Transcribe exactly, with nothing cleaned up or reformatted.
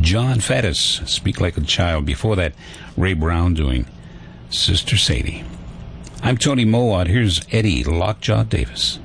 John Faddis, Speak Like a Child. Before that, Ray Brown doing Sister Sadie. I'm Tony Mowat. Here's Eddie Lockjaw Davis.